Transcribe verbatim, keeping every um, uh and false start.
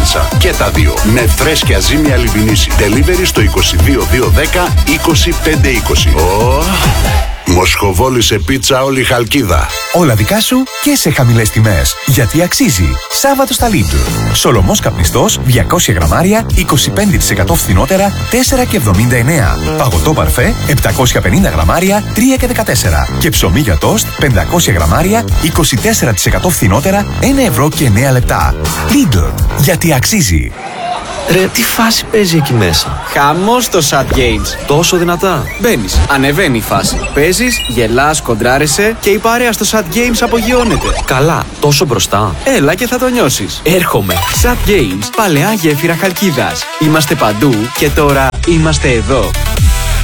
πίτσα. Και τα δύο. Με φρέσκια ζύμια λιβινίση. Delivery στο είκοσι δύο δύο δέκα είκοσι πέντε είκοσι. Oh. Μοσχοβόλησε πίτσα όλη η Χαλκίδα. Όλα δικά σου και σε χαμηλές τιμές. Γιατί αξίζει. Σάββατο στα Lidl. Σολομός καπνιστός διακόσια γραμμάρια είκοσι πέντε τοις εκατό φθηνότερα τέσσερα και εβδομήντα εννέα. Παγωτό παρφέ επτακόσια πενήντα γραμμάρια τρία και δεκατέσσερα. Και ψωμί για τόστ πεντακόσια γραμμάρια είκοσι τέσσερα τοις εκατό φθηνότερα ένα ευρώ και εννέα λεπτά. Lidl. Γιατί αξίζει. Ρε, τι φάση παίζει εκεί μέσα. Χαμός το Sad Games. Τόσο δυνατά. Μπαίνεις, ανεβαίνει η φάση. Παίζεις, γελάς, κοντράρεσαι και η παρέα στο Sad Games απογειώνεται. Καλά, τόσο μπροστά. Έλα και θα το νιώσεις. Έρχομαι. Sad Games, παλαιά γέφυρα Χαλκίδας. Είμαστε παντού και τώρα είμαστε εδώ.